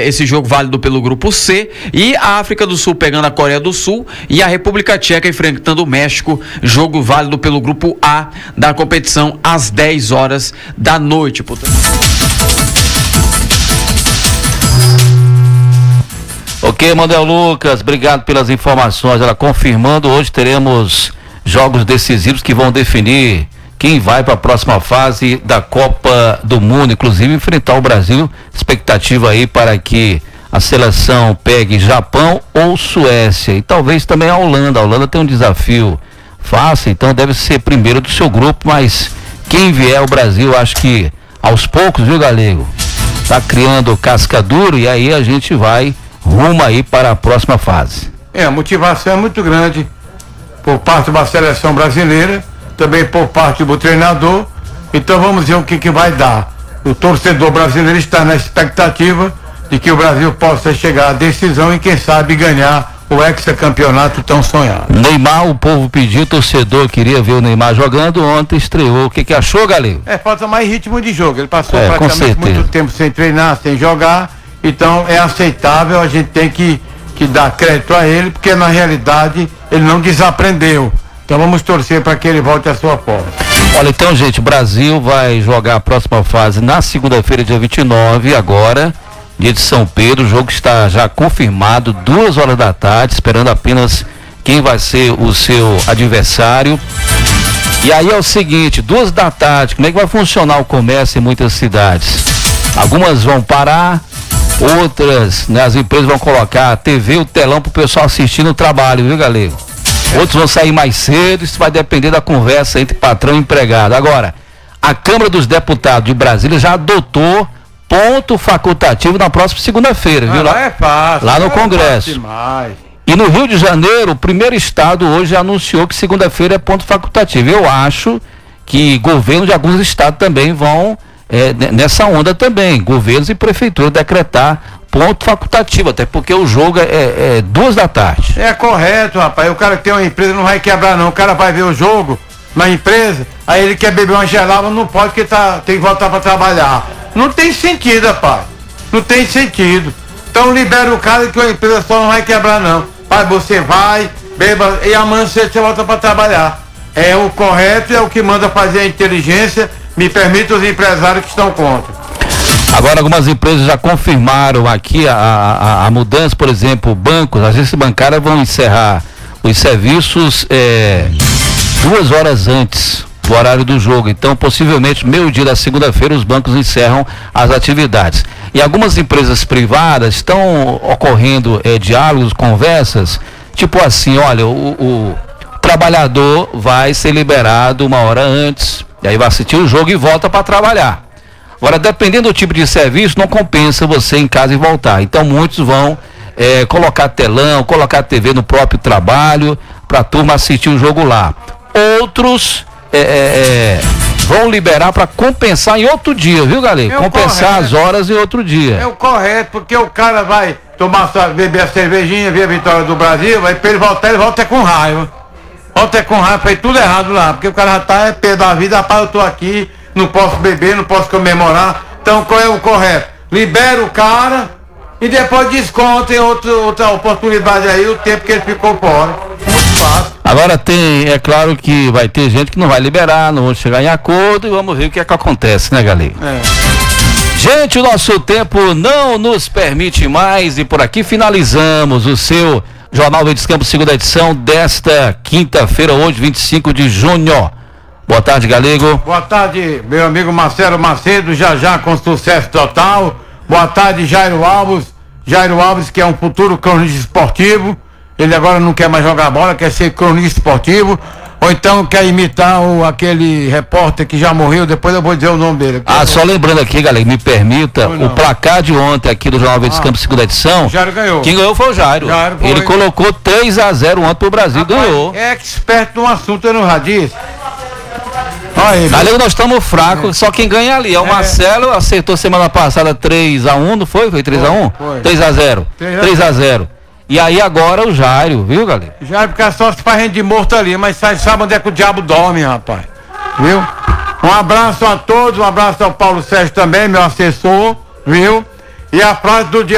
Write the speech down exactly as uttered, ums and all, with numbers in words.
esse jogo válido pelo grupo C, e a África do Sul pegando a Coreia do Sul e a República Tcheca enfrentando o México, jogo válido pelo grupo A da competição às dez horas da noite. Portanto... Ok, Manuel Lucas, obrigado pelas informações. Ela confirmando, hoje teremos jogos decisivos que vão definir quem vai para a próxima fase da Copa do Mundo, inclusive enfrentar o Brasil. Expectativa aí para que a seleção pegue Japão ou Suécia, e talvez também a Holanda. A Holanda tem um desafio fácil, então deve ser primeiro do seu grupo, mas quem vier o Brasil, acho que aos poucos, viu, Galego? Tá criando casca dura, e aí a gente vai rumo aí para a próxima fase. É, a motivação é muito grande por parte da seleção brasileira, também por parte do treinador. Então vamos ver o que, que vai dar. O torcedor brasileiro está na expectativa de que o Brasil possa chegar à decisão e quem sabe ganhar o hexacampeonato tão sonhado. Neymar, o povo pediu, o torcedor queria ver o Neymar jogando, ontem estreou. O que, que achou, Galego? É, falta mais ritmo de jogo. Ele passou é, praticamente muito tempo sem treinar, sem jogar. Então é aceitável, a gente tem que, que dar crédito a ele, porque na realidade ele não desaprendeu. Então vamos torcer para que ele volte à sua forma. Olha, então, gente, o Brasil vai jogar a próxima fase na segunda-feira, dia vinte e nove, agora, dia de São Pedro. O jogo está já confirmado, duas horas da tarde, esperando apenas quem vai ser o seu adversário. E aí é o seguinte, duas da tarde, como é que vai funcionar o comércio em muitas cidades? Algumas vão parar, outras, né, as empresas vão colocar a T V, o telão pro pessoal assistir no trabalho, viu, Galego? Outros vão sair mais cedo, isso vai depender da conversa entre patrão e empregado. Agora, a Câmara dos Deputados de Brasília já adotou ponto facultativo na próxima segunda-feira, viu? Ah, lá é fácil. Lá no é Congresso. E no Rio de Janeiro, o primeiro estado hoje anunciou que segunda-feira é ponto facultativo. Eu acho que governos de alguns estados também vão É, nessa onda também, governos e prefeitura decretar ponto facultativo, até porque o jogo é, é, é duas da tarde. É correto, rapaz. O cara que tem uma empresa não vai quebrar, não. O cara vai ver o jogo na empresa, aí ele quer beber uma gelada, não pode, porque tá, tem que voltar para trabalhar. Não tem sentido, rapaz. Não tem sentido. Então libera o cara que a empresa só não vai quebrar, não. Pai, você vai, beba, e amanhã você volta para trabalhar. É o correto, é o que manda fazer a inteligência. Me permite os empresários que estão contra. Agora, algumas empresas já confirmaram aqui a, a, a mudança, por exemplo, bancos, agências bancárias vão encerrar os serviços é, duas horas antes do horário do jogo. Então, possivelmente, meio-dia da segunda-feira, os bancos encerram as atividades. E algumas empresas privadas estão ocorrendo é, diálogos, conversas, tipo assim, olha, o, o trabalhador vai ser liberado uma hora antes, e aí vai assistir o jogo e volta para trabalhar. Agora, dependendo do tipo de serviço, não compensa você em casa e voltar. Então, muitos vão é, colocar telão, colocar T V no próprio trabalho, para a turma assistir o jogo lá. Outros é, é, é, vão liberar para compensar em outro dia, viu, Galego? É compensar correto. As horas em outro dia. É o correto, porque o cara vai tomar sua, beber a cervejinha, ver a vitória do Brasil, vai para ele voltar, ele volta com raiva. Volta com raiva, fez tudo errado lá, porque o cara já tá é pé da vida, rapaz, eu tô aqui, não posso beber, não posso comemorar. Então qual é o correto? Libera o cara e depois desconta em outra, outra oportunidade aí, o tempo que ele ficou fora. Muito fácil. Agora tem, é claro que vai ter gente que não vai liberar, não vão chegar em acordo, e vamos ver o que é que acontece, né, Galego? É. Gente, o nosso tempo não nos permite mais, e por aqui finalizamos o seu Jornal Verdes Campos, segunda edição desta quinta-feira, hoje, vinte e cinco de junho. Boa tarde, Galego. Boa tarde, meu amigo Marcelo Macedo, já já com sucesso total. Boa tarde, Jairo Alves. Jairo Alves, que é um futuro cronista esportivo. Ele agora não quer mais jogar bola, quer ser cronista esportivo. Ou então quer imitar o, aquele repórter que já morreu, depois eu vou dizer o nome dele. Ah, só lembrando aqui, galera, me permita, o placar de ontem aqui do Jornal Verdes ah, Campos, segunda edição. O Jairo ganhou. Quem ganhou foi o Jairo. Jairo foi. Ele colocou três a zero ontem pro Brasil, Rapaz, ganhou. É expert no assunto, eu não já disse. Galego, nós estamos fracos, é. Só quem ganha ali. É o é. Marcelo, acertou semana passada três a um, não foi? Foi três a um? Foi. três a zero. três a zero. E aí agora o Jairo, viu, galera? Jairo fica só se faz de morto ali, mas sabe onde é que o diabo dorme, rapaz? Viu? Um abraço a todos, um abraço ao Paulo Sérgio também, meu assessor, viu? E a frase do dia